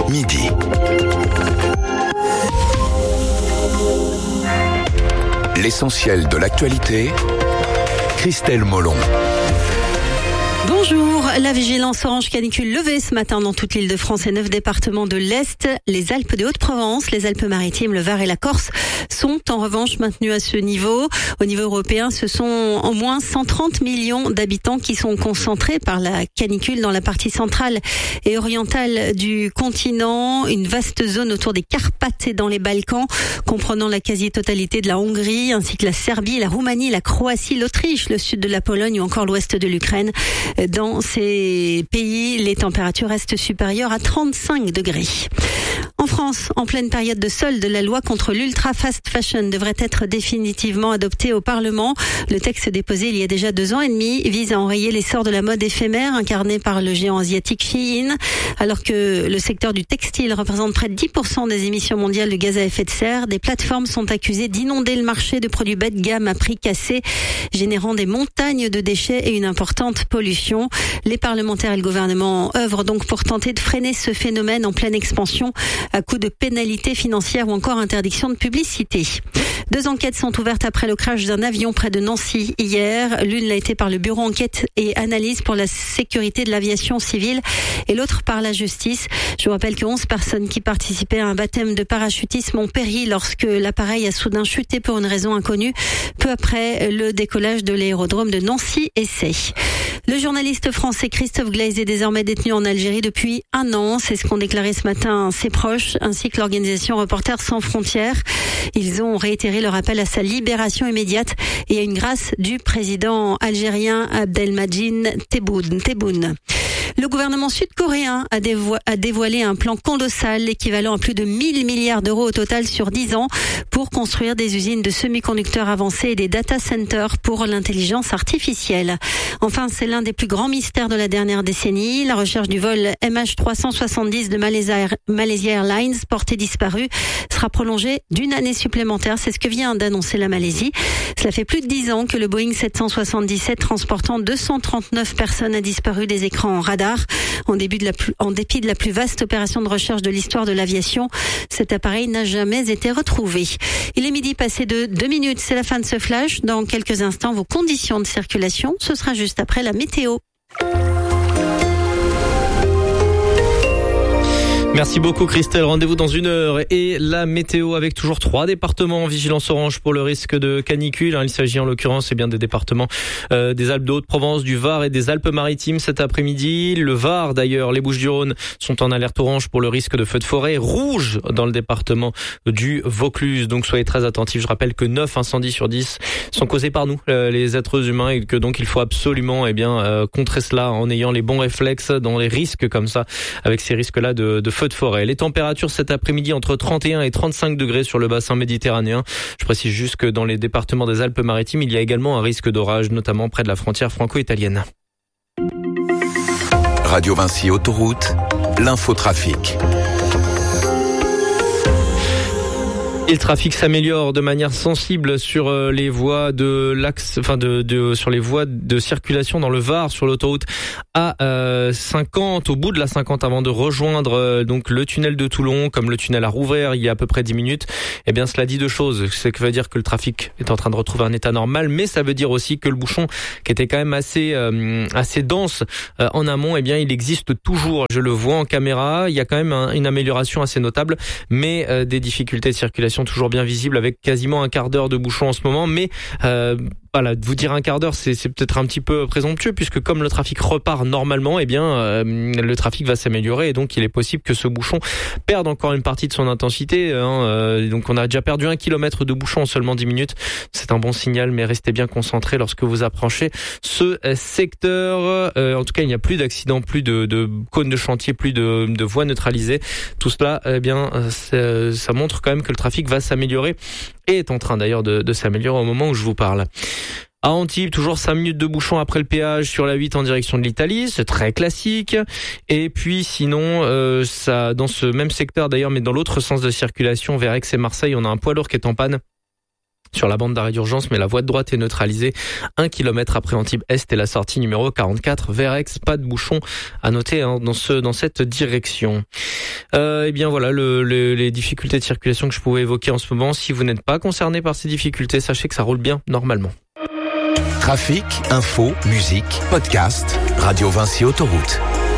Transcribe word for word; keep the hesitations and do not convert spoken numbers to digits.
midi. L'essentiel de l'actualité, Christelle Molon. Bonjour, la vigilance orange canicule levée ce matin dans toute l'île de France et neuf départements de l'Est. Les Alpes de Haute-Provence, les Alpes-Maritimes, le Var et la Corse sont en revanche maintenus à ce niveau. Au niveau européen, ce sont au moins cent trente millions d'habitants qui sont concentrés par la canicule dans la partie centrale et orientale du continent. Une vaste zone autour des Carpates et dans les Balkans, comprenant la quasi-totalité de la Hongrie, ainsi que la Serbie, la Roumanie, la Croatie, l'Autriche, le sud de la Pologne ou encore l'ouest de l'Ukraine. Dans ces pays, les températures restent supérieures à trente-cinq degrés. En France, en pleine période de solde, la loi contre l'ultra fast fashion devrait être définitivement adoptée au Parlement. Le texte déposé il y a déjà deux ans et demi vise à enrayer l'essor de la mode éphémère incarnée par le géant asiatique Shein. Alors que le secteur du textile représente près de dix pour cent des émissions mondiales de gaz à effet de serre, des plateformes sont accusées d'inonder le marché de produits bas de gamme à prix cassés, générant des montagnes de déchets et une importante pollution. Les parlementaires et le gouvernement œuvrent donc pour tenter de freiner ce phénomène en pleine expansion à coup de pénalités financières ou encore interdiction de publicité. Deux enquêtes sont ouvertes après le crash d'un avion près de Nancy hier. L'une l'a été par le Bureau enquête et analyse pour la sécurité de l'aviation civile et l'autre par la justice. Je vous rappelle que onze personnes qui participaient à un baptême de parachutisme ont péri lorsque l'appareil a soudain chuté pour une raison inconnue, peu après le décollage de l'aérodrome de Nancy-Essay. Le journaliste français Christophe Glaise est désormais détenu en Algérie depuis un an. C'est ce qu'ont déclaré ce matin ses proches, ainsi que l'organisation Reporters sans frontières. Ils ont réitéré leur appel à sa libération immédiate et à une grâce du président algérien Abdelmadjid Tebboune. Le gouvernement sud-coréen a, dévo- a dévoilé un plan colossal équivalent à plus de mille milliards d'euros au total sur dix ans pour construire des usines de semi-conducteurs avancés et des data centers pour l'intelligence artificielle. Enfin, c'est l'un des plus grands mystères de la dernière décennie. La recherche du vol M H trois cent soixante-dix de Malaysia, Air- Malaysia Airlines, porté disparu, sera prolongée d'une année supplémentaire. C'est ce que vient d'annoncer la Malaisie. Cela fait plus de dix ans que le Boeing sept cent soixante-dix-sept transportant deux cent trente-neuf personnes a disparu des écrans radar. En, début de la plus, en dépit de la plus vaste opération de recherche de l'histoire de l'aviation, cet appareil n'a jamais été retrouvé. Il est midi passé de deux minutes, c'est la fin de ce flash. Dans quelques instants, vos conditions de circulation, ce sera juste après la météo. Merci beaucoup Christelle, rendez-vous dans une heure et la météo avec toujours trois départements en vigilance orange pour le risque de canicule. Il s'agit en l'occurrence eh bien des départements euh, des Alpes de Haute-Provence, du Var et des Alpes-Maritimes cet après-midi. Le Var d'ailleurs, les Bouches-du-Rhône sont en alerte orange pour le risque de feux de forêt, rouge dans le département du Vaucluse. Donc soyez très attentifs. Je rappelle que neuf incendies sur dix sont causés par nous, euh, les êtres humains, et que donc il faut absolument eh bien euh, contrer cela en ayant les bons réflexes dans les risques comme ça, avec ces risques-là de, de feux de forêt. Les températures cet après-midi entre trente et un et trente-cinq degrés sur le bassin méditerranéen. Je précise juste que dans les départements des Alpes-Maritimes, il y a également un risque d'orage, notamment près de la frontière franco-italienne. Radio Vinci Autoroute, l'infotrafic. Et le trafic s'améliore de manière sensible sur les voies de l'axe, enfin de, de sur les voies de circulation dans le Var, sur l'autoroute A cinquante, au bout de la cinquante, avant de rejoindre donc le tunnel de Toulon, comme le tunnel à Rouvert il y a à peu près dix minutes. Eh bien, cela dit deux choses. C'est que veut dire que le trafic est en train de retrouver un état normal, mais ça veut dire aussi que le bouchon, qui était quand même assez euh, assez dense euh, en amont, eh bien, il existe toujours. Je le vois en caméra. Il y a quand même un, une amélioration assez notable, mais euh, des difficultés de circulation toujours bien visibles, avec quasiment un quart d'heure de bouchon en ce moment, mais euh, voilà, de vous dire un quart d'heure, c'est, c'est peut-être un petit peu présomptueux, puisque comme le trafic repart normalement, eh bien, euh, le trafic va s'améliorer, et donc il est possible que ce bouchon perde encore une partie de son intensité. Hein, euh, donc on a déjà perdu un kilomètre de bouchon en seulement dix minutes. C'est un bon signal, mais restez bien concentrés lorsque vous approchez ce secteur. Euh, en tout cas, il n'y a plus d'accidents, plus de, de cônes de chantier, plus de, de voies neutralisées. Tout cela, eh bien, ça montre quand même que le trafic va s'améliorer, et est en train d'ailleurs de, de s'améliorer au moment où je vous parle. À Antibes, toujours cinq minutes de bouchon après le péage sur la huit en direction de l'Italie, c'est très classique. Et puis sinon, euh, ça, dans ce même secteur d'ailleurs, mais dans l'autre sens de circulation vers Aix et Marseille, on a un poids lourd qui est en panne sur la bande d'arrêt d'urgence, mais la voie de droite est neutralisée un kilomètre après Antibes Est et la sortie numéro quarante-quatre vers Aix. Pas de bouchon à noter hein, dans ce dans cette direction. Euh, et bien voilà le, le, les difficultés de circulation que je pouvais évoquer en ce moment. Si vous n'êtes pas concerné par ces difficultés, sachez que ça roule bien normalement. Trafic, info, musique, podcast, Radio Vinci Autoroute.